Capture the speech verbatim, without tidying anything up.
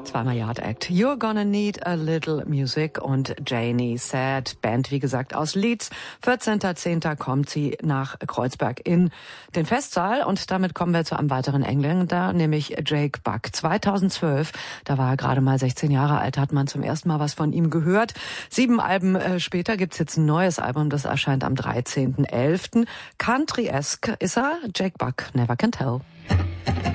Zweimal Yard Act. You're gonna need a little music und Janie Sad, Band, wie gesagt, aus Leeds. vierzehnter zehnter kommt sie nach Kreuzberg in den Festsaal und damit kommen wir zu einem weiteren Engländer, nämlich Jake Buck. zweitausendzwölf, da war er gerade mal sechzehn Jahre alt, hat man zum ersten Mal was von ihm gehört. Sieben Alben äh, später gibt's jetzt ein neues Album, das erscheint am dreizehnten elften Country-esque ist er, Jake Buck, Never Can Tell.